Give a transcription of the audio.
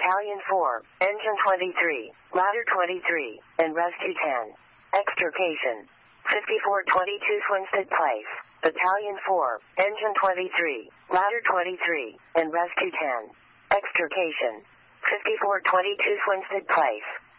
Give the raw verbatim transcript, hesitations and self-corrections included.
Battalion four, Engine twenty-three, Ladder twenty-three, and Rescue ten. Extrication. fifty-four twenty-two Swinstead Place, Battalion four, Engine twenty-three, Ladder twenty-three, and Rescue ten. Extrication. fifty-four twenty-two Swinstead Place.